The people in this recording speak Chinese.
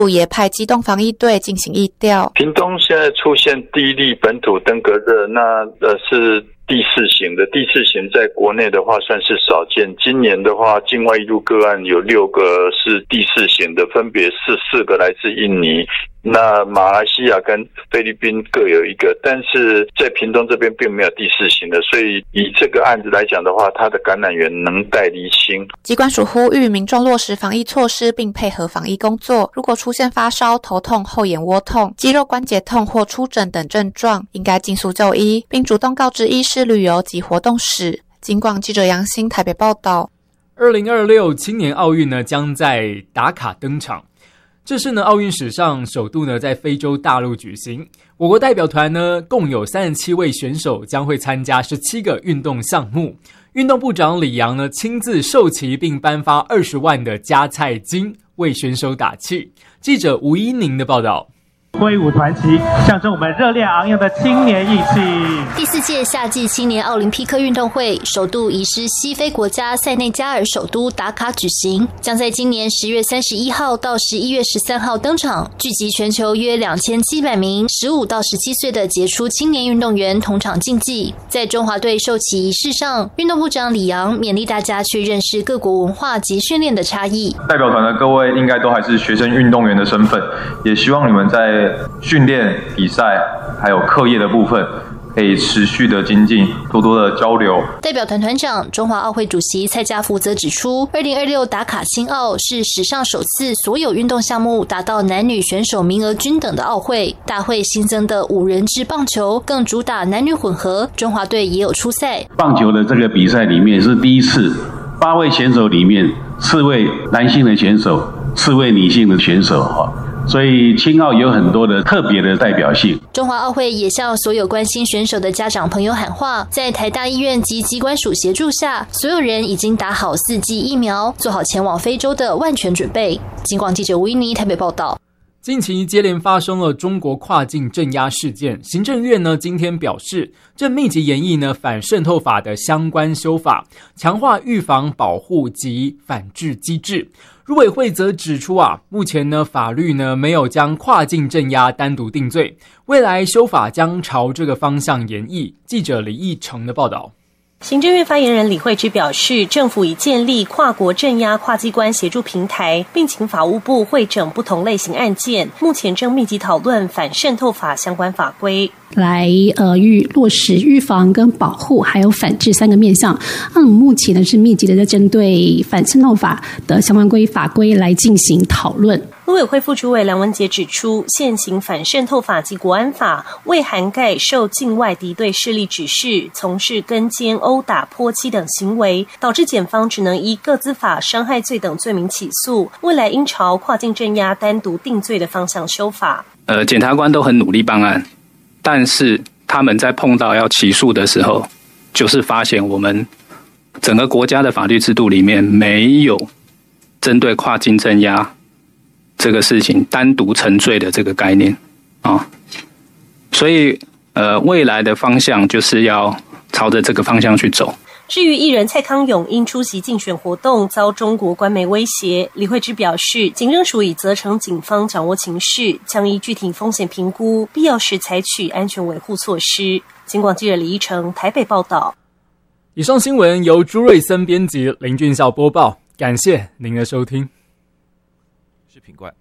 也派机动防疫队进行疫调。 屏东现在出现第一例本土登革热，那是第4型的，第4型在国内的话算是少见。今年的话，境外移入个案有6个是第4型的，分别是4个来自印尼，那马来西亚跟菲律宾各有1个，但是在屏东这边并没有第4型的，所以以这个案子来讲的话，它的感染源能待厘清。 疾管署呼吁民众落实防疫措施，并配合防疫工作。如果出现发烧、头痛、后眼窝痛、肌肉关节痛或出疹等症状，应该尽速就医，并主动告知医师旅游及活动史。警广记者杨欣台北报道。 2026青年奥运呢将在达卡登场。这是呢奥运史上首度呢在非洲大陆举行，我国代表团呢共有37位选手将会参加17个运动项目。运动部长李洋呢亲自授旗并颁发20万的加菜金，为选手打气。记者吴一宁的报道。 挥舞团旗，象征我们热烈昂扬的青年义气。 第4届夏季青年奥林匹克运动会首度移师西非国家塞内加尔首都达卡举行，将在今年10月31号到11月13号登场，聚集全球约2700名15到17岁的杰出青年运动员同场竞技。在中华队授旗仪式上，运动部长李洋勉励大家去认识各国文化及训练的差异。 代表团的各位应该都还是学生运动员的身份，也希望你们在训练、比赛还有课业的部分可以持续的精进，多多的交流。 代表团团长、中华奥会主席蔡家福则指出，2026达卡新奥是史上首次所有运动项目达到男女选手名额均等的奥会。大会新增的5人制棒球更主打男女混合，中华队也有出赛。 棒球的这个比赛里面是第一次，8位选手里面4位男性的选手，4位女性的选手哈。所以青奥有很多的特别的代表性。 中华奥会也向所有关心选手的家长朋友喊话，在台大医院及疾管署协助下，所有人已经打好4剂疫苗，做好前往非洲的万全准备。警广记者吴一妮台北报道。 近期接连发生了中国跨境镇压事件，行政院呢今天表示，正密集研议呢反渗透法的相关修法，强化预防、保护及反制机制。入委会则指出目前呢法律呢没有将跨境镇压单独定罪，未来修法将朝这个方向研议。记者李义成的报道。 行政院发言人李惠芝表示，政府已建立跨国镇压跨机关协助平台，并请法务部汇整不同类型案件，目前正密集讨论反渗透法相关法规， 来落实预防跟保护还有反制3个面向。目前呢是密集的在针对反渗透法的相关法规来进行讨论。 陆委会副主委梁文杰指出，现行反渗透法及国安法未涵盖受境外敌对势力指示从事跟监、殴打、泼漆等行为，导致检方只能依个资法伤害罪等罪名起诉，未来应朝跨境镇压单独定罪的方向修法。 检察官都很努力办案，但是他们在碰到要起诉的时候，就是发现我们整个国家的法律制度里面没有针对跨境镇压这个事情单独成罪的这个概念所以未来的方向就是要朝着这个方向去走。 至于艺人蔡康永因出席竞选活动遭中国官媒威胁，李惠芝表示，警政署已责成警方掌握情势，将依具体风险评估，必要时采取安全维护措施。警广记者李一成台北报道。 以上新闻由朱瑞森编辑，林俊孝播报，感谢您的收听。 是品冠。